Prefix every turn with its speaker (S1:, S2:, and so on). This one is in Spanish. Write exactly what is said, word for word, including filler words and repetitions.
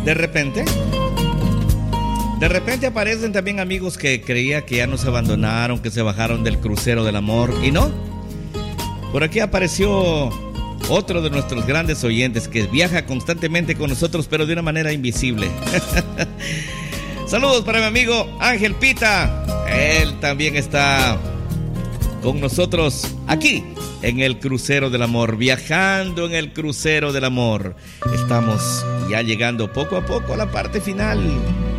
S1: De repente, de repente aparecen también amigos que creía que ya nos abandonaron, que se bajaron del crucero del amor, y no. Por aquí apareció otro de nuestros grandes oyentes que viaja constantemente con nosotros, pero de una manera invisible. Saludos para mi amigo Ángel Pita. Él también está con nosotros aquí en el crucero del amor, viajando en el crucero del amor. Estamos ya llegando poco a poco a la parte final.